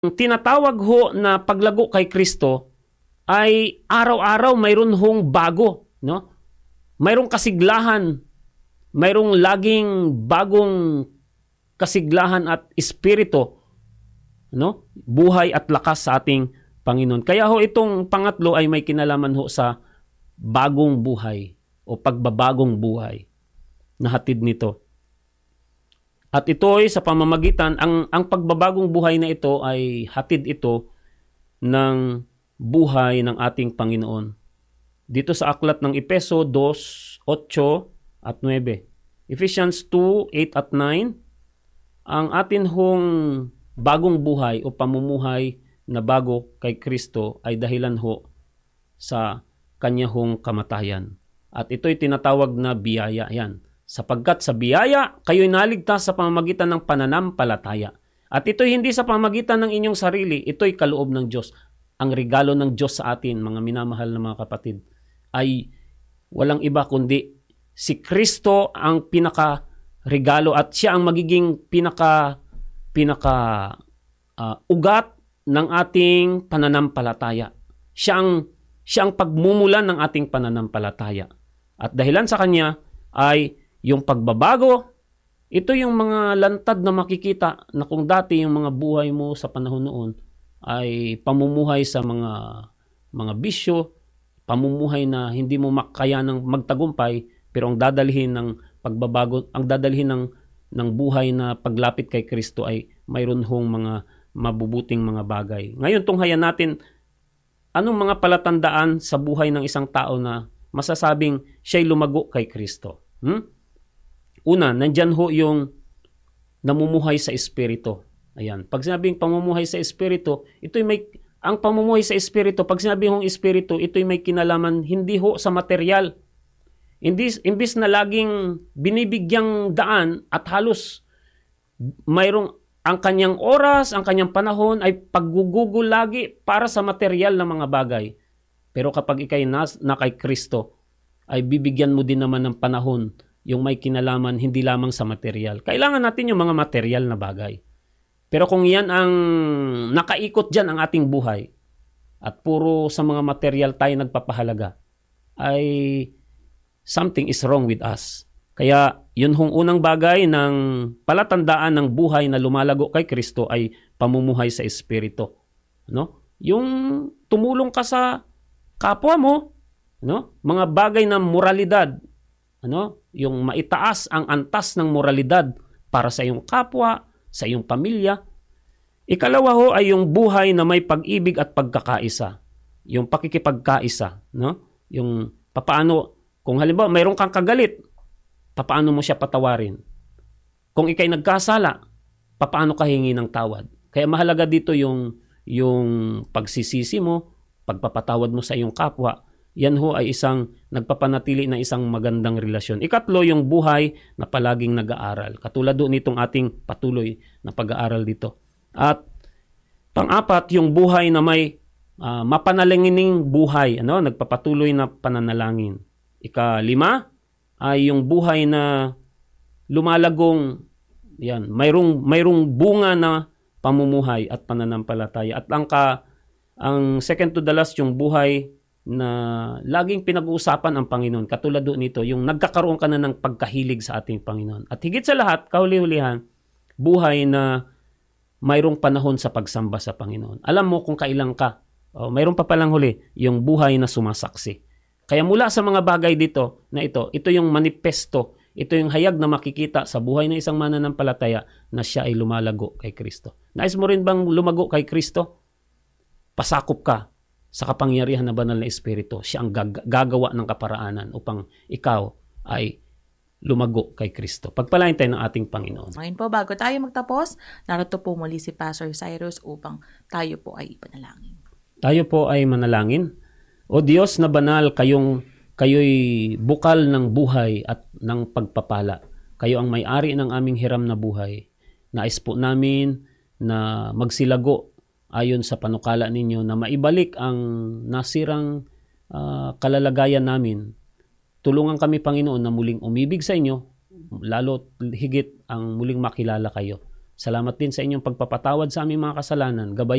tinatawag ho na paglago kay Kristo ay araw-araw mayroon hong bago, no? Mayroong kasiglahan, mayroong laging bagong kasiglahan at espiritu, no? Buhay at lakas sa ating Panginoon. Kaya ho itong pangatlo ay may kinalaman ho sa bagong buhay o pagbabagong buhay na hatid nito. At ito ay sa pamamagitan, ang pagbabagong buhay na ito ay hatid ito ng buhay ng ating Panginoon. Dito sa aklat ng Efeso 2:8 at 9. Ephesians 2:8 at 9, ang atin hong bagong buhay o pamumuhay na bago kay Kristo ay dahilan ho sa kanya hong kamatayan. At ito'y tinatawag na biyaya yan. Sapagkat sa biyaya, kayo'y naligtas sa pamamagitan ng pananampalataya. At ito'y hindi sa pamamagitan ng inyong sarili, ito'y kaloob ng Diyos. Ang regalo ng Diyos sa atin, mga minamahal na mga kapatid, ay walang iba kundi si Kristo ang pinaka-regalo at siya ang magiging ugat ng ating pananampalataya. Siya ang pagmumulan ng ating pananampalataya. At dahilan sa Kanya ay yung pagbabago, ito yung mga lantad na makikita na kung dati yung mga buhay mo sa panahon noon ay pamumuhay sa mga bisyo, pamumuhay na hindi mo makaya ng magtagumpay, pero ang dadalhin ng pagbabago, ang dadalhin ng buhay na paglapit kay Kristo ay mayroon hong mga mabubuting mga bagay. Ngayon, tunghayan natin anong mga palatandaan sa buhay ng isang tao na masasabing siya'y lumago kay Kristo. Una, nandyan ho yung namumuhay sa Espiritu. Ayan. Pag sinabing pamumuhay sa Espiritu, ang pamumuhay sa Espiritu, pag sinabing hong Espiritu, ito'y may kinalaman hindi ho sa material. Imbis na laging binibigyang daan at halos mayroong ang kanyang oras, ang kanyang panahon ay paggugugol lagi para sa material na mga bagay. Pero kapag ikay na kay Kristo, ay bibigyan mo din naman ng panahon yung may kinalaman hindi lamang sa material. Kailangan natin yung mga material na bagay. Pero kung yan ang nakaikot dyan ang ating buhay at puro sa mga material tayo nagpapahalaga, ay something is wrong with us. Kaya yun hong unang bagay ng palatandaan ng buhay na lumalago kay Kristo ay pamumuhay sa Espiritu. No? Yung tumulong ka sa kapwa mo, no? Mga bagay ng moralidad, ano? Yung maitaas ang antas ng moralidad para sa iyong kapwa, sa iyong pamilya. Ikalawa ho ay yung buhay na may pag-ibig at pagkakaisa. Yung pakikipagkaisa, no? Yung papaano, kung halimbawa mayroon kang kagalit, papaano mo siya patawarin? Kung ikay nagkasala, papaano ka hingi ng tawad? Kaya mahalaga dito yung pagsisisi mo, pagpapatawad mo sa iyong kapwa. Yan ho ay isang nagpapanatili na isang magandang relasyon. Ikatlo, yung buhay na palaging nag-aaral. Katulad doon nitong ating patuloy na pag-aaral dito. At pang-apat, yung buhay na may mapanalangining buhay, nagpapatuloy na pananalangin. Ika-lima ay yung buhay na lumalagong, yan, mayroong bunga na pamumuhay at pananampalataya. At ang second to the last, yung buhay na laging pinag-uusapan ang Panginoon. Katulad doon nito, yung nagkakaroon ka na ng pagkahilig sa ating Panginoon. At higit sa lahat, kahuli-hulihan, buhay na mayroong panahon sa pagsamba sa Panginoon. Alam mo kung kailan ka. Mayroon pa palang huli, yung buhay na sumasaksi. Kaya mula sa mga bagay dito na ito yung manifesto, ito yung hayag na makikita sa buhay ng isang mananampalataya na siya ay lumalago kay Kristo. Nais mo rin bang lumago kay Kristo? Pasakop ka sa kapangyarihan na banal na Espiritu. Siya ang gagawa ng kaparaanan upang ikaw ay lumago kay Kristo. Pagpalain tayo ng ating Panginoon. Ngayon po, bago tayo magtapos, narito po muli si Pastor Cyrus upang tayo po ay ipanalangin. Tayo po ay manalangin. O Diyos na banal, kayo'y bukal ng buhay at ng pagpapala. Kayo ang may-ari ng aming hiram na buhay. Nais po namin na magsilago ayon sa panukala ninyo na maibalik ang nasirang kalalagayan namin. Tulungan kami, Panginoon, na muling umibig sa inyo, lalo higit ang muling makilala kayo. Salamat din sa inyong pagpapatawad sa aming mga kasalanan. Gabayan